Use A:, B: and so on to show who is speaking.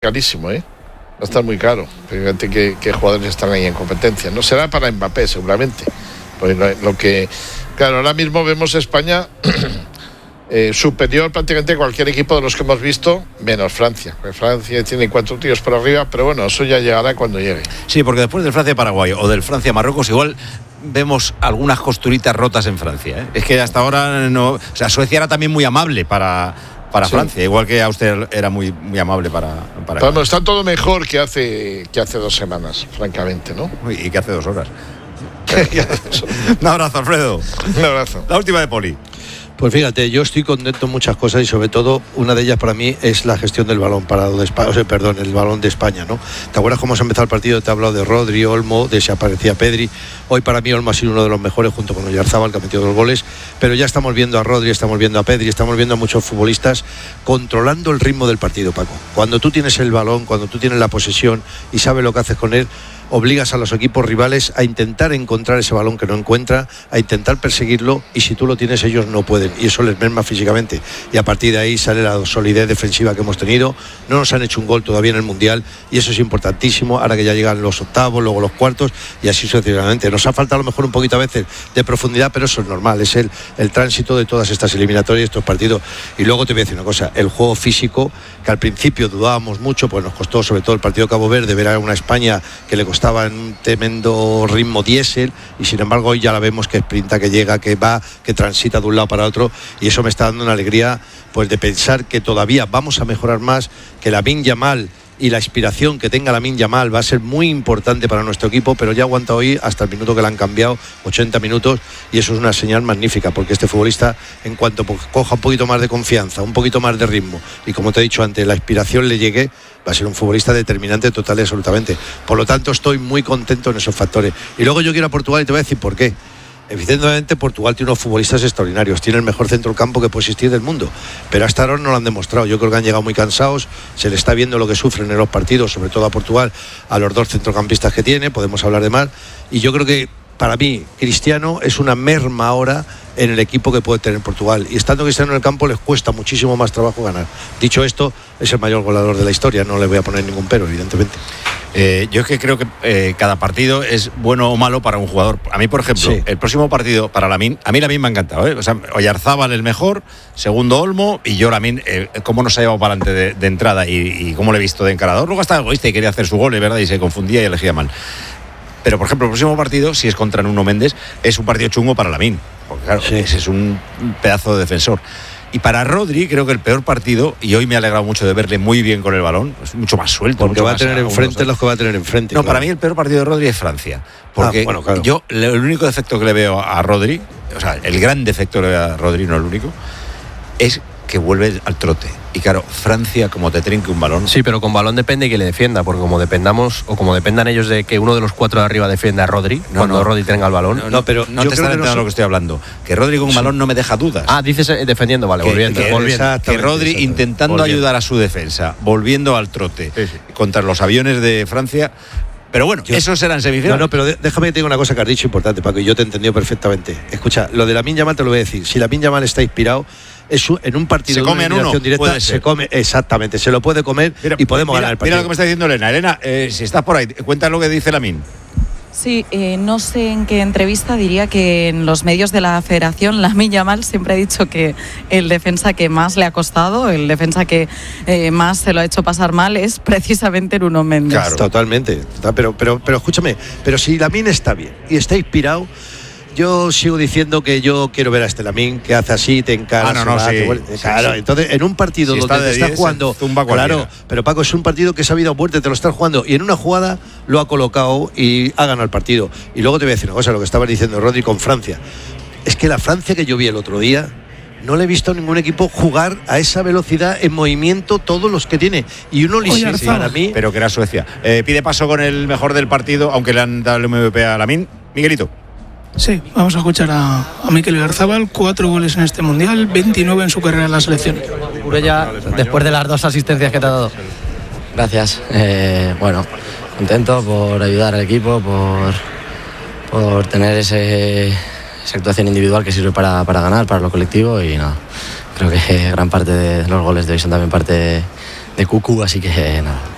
A: carísimo, Va a estar muy caro. Fíjate qué jugadores están ahí en competencia. No será para Mbappé, seguramente. Pues lo que... Claro, ahora mismo vemos España superior prácticamente a cualquier equipo de los que hemos visto, menos Francia. Francia tiene 4 tiros por arriba, pero bueno, eso ya llegará cuando llegue.
B: Sí, porque después del Francia-Paraguay o del Francia-Marruecos igual vemos algunas costuritas rotas en Francia. Es que hasta ahora no... O sea, Suecia era también muy amable para sí. Francia, igual que Austria era muy amable para
A: bueno, está todo mejor que hace 2 semanas, francamente, ¿no?
B: Y que hace 2 horas. Un abrazo, Alfredo.
A: Un abrazo.
B: La última de Poli.
C: Pues fíjate, yo estoy contento en muchas cosas y sobre todo una de ellas para mí es la gestión del balón parado de España, el balón de España, ¿no? ¿Te acuerdas cómo se ha empezado el partido? Te he hablado de Rodri, Olmo, de si aparecía Pedri. Hoy para mí Olmo ha sido uno de los mejores junto con Oyarzabal, que ha metido 2 goles, pero ya estamos viendo a Rodri, estamos viendo a Pedri, estamos viendo a muchos futbolistas controlando el ritmo del partido, Paco. Cuando tú tienes el balón, cuando tú tienes la posesión y sabes lo que haces con él, obligas a los equipos rivales a intentar encontrar ese balón que no encuentra, a intentar perseguirlo, y si tú lo tienes ellos no pueden, y eso les merma físicamente, y a partir de ahí sale la solidez defensiva que hemos tenido. No nos han hecho un gol todavía en el Mundial y eso es importantísimo, ahora que ya llegan los octavos, luego los cuartos y así sucesivamente. Nos ha faltado a lo mejor un poquito a veces de profundidad, pero eso es normal, es el tránsito de todas estas eliminatorias, estos partidos. Y luego te voy a decir una cosa, el juego físico, que al principio dudábamos mucho, pues nos costó sobre todo el partido de Cabo Verde ver a una España que le estaba en un tremendo ritmo diésel, y sin embargo hoy ya la vemos que sprinta, que llega, que va, que transita de un lado para otro, y eso me está dando una alegría pues de pensar que todavía vamos a mejorar más, que Lamine Yamal y la inspiración que tenga Lamine Yamal va a ser muy importante para nuestro equipo, pero ya aguanta hoy hasta el minuto que le han cambiado, 80 minutos, y eso es una señal magnífica, porque este futbolista, en cuanto coja un poquito más de confianza, un poquito más de ritmo, y como te he dicho antes, la inspiración le llegue, va a ser un futbolista determinante total y absolutamente. Por lo tanto, estoy muy contento en esos factores. Y luego yo quiero a Portugal y te voy a decir por qué. Evidentemente Portugal tiene unos futbolistas extraordinarios, tiene el mejor centro del campo que puede existir del mundo, pero hasta ahora no lo han demostrado. Yo creo que han llegado muy cansados, se le está viendo lo que sufren en los partidos, sobre todo a Portugal, a los 2 centrocampistas que tiene, podemos hablar de más, y yo creo que para mí Cristiano es una merma ahora en el equipo que puede tener Portugal, y estando Cristiano en el campo les cuesta muchísimo más trabajo ganar. Dicho esto, es el mayor goleador de la historia, no le voy a poner ningún pero, evidentemente.
B: Yo es que creo que cada partido es bueno o malo para un jugador. A mí, por ejemplo, sí. El próximo partido para Lamine, a mí Lamine me ha encantado, O sea, Oyarzabal el mejor, segundo Olmo, y yo Lamine, cómo nos ha llevado para adelante de entrada y cómo le he visto de encarador. Luego estaba egoísta y quería hacer su gol, ¿verdad? Y se confundía y elegía mal. Pero, por ejemplo, el próximo partido, si es contra Nuno Méndez, es un partido chungo para Lamine, porque claro, ese es un pedazo de defensor. Y para Rodri creo que el peor partido, y hoy me ha alegrado mucho de verle muy bien con el balón, es mucho más suelto.
C: Porque
B: mucho
C: va
B: más
C: a tener enfrente los que va a tener enfrente.
B: No,
C: claro.
B: Para mí el peor partido de Rodri es Francia. Porque
C: claro.
B: Yo el único defecto que le veo a Rodri, o sea, el gran defecto que le veo a Rodri, no el único, es que vuelve al trote. Y claro, Francia, como te trinque un balón.
D: Sí, pero con balón depende que le defienda, porque como dependamos, o como dependan ellos de que uno de los 4 de arriba defienda a Rodri, cuando Rodri tenga el balón.
B: Pero no te estás entendiendo lo que estoy hablando. Que Rodri con un balón no me deja dudas.
D: Dices defendiendo, vale, volviendo.
B: Que Rodri intentando ayudar a su defensa, volviendo al trote contra los aviones de Francia. Pero bueno, eso será en semifinales.
C: No, pero déjame que te diga una cosa que has dicho importante, Paco, y yo te he entendido perfectamente. Escucha, lo de Lamine Yamal te lo voy a decir. Si Lamine Yamal está inspirado, en un partido
B: de eliminación
C: directa se come, exactamente, se lo puede comer y podemos ganar el partido.
B: Mira lo que me está diciendo Elena. Elena, si estás por ahí, cuenta lo que dice Lamine.
E: Sí, no sé en qué entrevista diría que en los medios de la federación Lamine Yamal siempre ha dicho que el defensa que más le ha costado, el defensa que más se lo ha hecho pasar mal es precisamente Nuno Méndez.
C: Claro, totalmente. Pero escúchame, pero si Lamine está bien y está inspirado, yo sigo diciendo que yo quiero ver a este Lamine que hace así, te encara, claro, entonces en un partido donde te estás jugando, claro, pero Paco, es un partido que se ha habido a muerte, te lo estás jugando y en una jugada lo ha colocado y ha ganado el partido. Y luego te voy a decir una cosa, lo que estaba diciendo Rodri con Francia, es que la Francia que yo vi el otro día, no le he visto a ningún equipo jugar a esa velocidad en movimiento todos los que tiene. Y uno para mí.
B: Pero que era Suecia. Pide paso con el mejor del partido, aunque le han dado el MVP a Lamine. Miguelito.
F: Sí, vamos a escuchar a Mikel Oyarzabal, 4 goles en este Mundial, 29 en su carrera en la selección.
D: Burella, después de las 2 asistencias que te ha dado.
G: Gracias, bueno, contento por ayudar al equipo, por tener esa actuación individual que sirve para ganar, para lo colectivo, y nada, creo que gran parte de los goles de hoy son también parte de Cucu, así que nada,